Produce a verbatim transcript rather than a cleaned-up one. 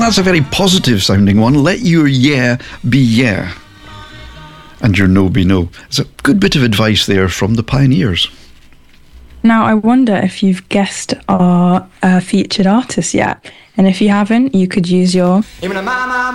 that's a very positive sounding one. Let your yeah be yeah and your no be no. It's a good bit of advice there from the pioneers. Now, I wonder if you've guessed our uh, featured artist yet. And if you haven't, you could use your